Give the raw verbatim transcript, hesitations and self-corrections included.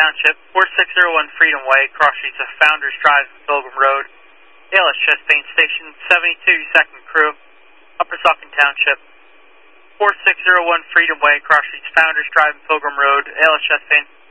Township, four six zero one Freedom Way, cross streets of Founders Drive and Pilgrim Road. A L S Chastain Station, seventy-two, second crew, Upper Saucon Township, four six zero one Freedom Way, cross streets Founders Drive and Pilgrim Road. A L S Chastain.